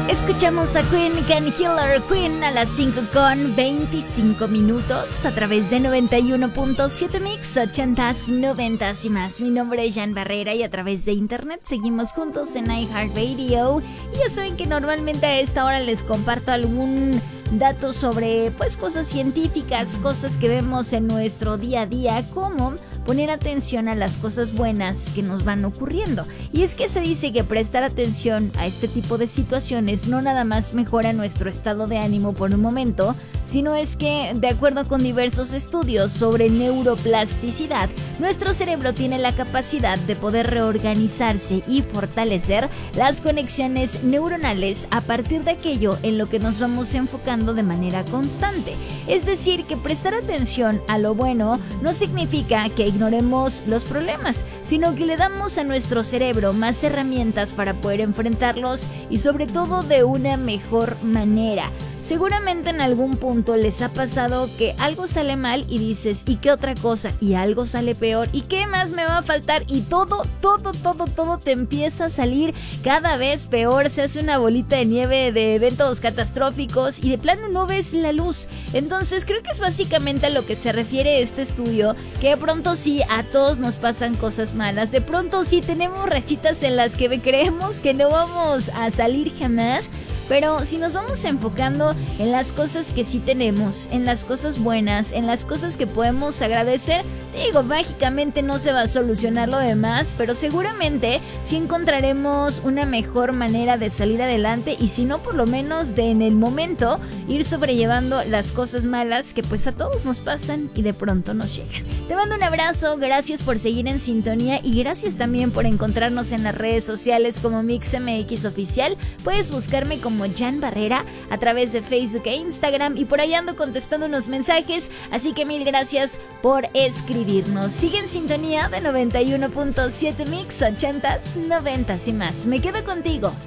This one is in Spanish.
Escuchamos a Queen Can Killer Queen a las 5:25 a través de 91.7 Mix, 80s, 90s y más. Mi nombre es Jan Barrera y a través de internet seguimos juntos en iHeartRadio. Y ya saben que normalmente a esta hora les comparto algún dato sobre cosas científicas, cosas que vemos en nuestro día a día, como poner atención a las cosas buenas que nos van ocurriendo. Y es que se dice que prestar atención a este tipo de situaciones no nada más mejora nuestro estado de ánimo por un momento, sino es que, de acuerdo con diversos estudios sobre neuroplasticidad, nuestro cerebro tiene la capacidad de poder reorganizarse y fortalecer las conexiones neuronales a partir de aquello en lo que nos vamos enfocando de manera constante. Es decir, que prestar atención a lo bueno no significa que ignoremos los problemas, sino que le damos a nuestro cerebro más herramientas para poder enfrentarlos y sobre todo de una mejor manera. Seguramente en algún punto les ha pasado que algo sale mal y dices, ¿y qué otra cosa? Y algo sale peor, ¿y qué más me va a faltar? Y todo te empieza a salir cada vez peor, se hace una bolita de nieve de eventos catastróficos y de plano no ves la luz. Entonces creo que es básicamente a lo que se refiere este estudio, que de pronto sí a todos nos pasan cosas malas, de pronto sí tenemos rachitas en las que creemos que no vamos a salir jamás. Pero si nos vamos enfocando en las cosas que sí tenemos, en las cosas buenas, en las cosas que podemos agradecer, digo, mágicamente no se va a solucionar lo demás, pero seguramente sí encontraremos una mejor manera de salir adelante y si no, por lo menos de en el momento ir sobrellevando las cosas malas que a todos nos pasan y de pronto nos llegan. Te mando un abrazo, gracias por seguir en sintonía y gracias también por encontrarnos en las redes sociales como MixMX Oficial. Puedes buscarme como Jan Barrera a través de Facebook e Instagram y por ahí ando contestando unos mensajes, así que mil gracias por escribirnos. Sigue en sintonía de 91.7 Mix, 80s, 90s y más. Me quedo contigo.